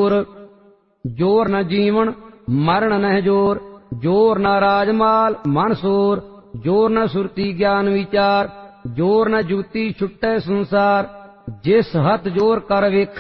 जोर, जोर न जीवन मरण नह जोर, जोर न राजमाल मन सोर, जोर न सुरती ज्ञान विचार, जोर न जुगती छुट्टै संसार। जिस हथ जोर कर वेख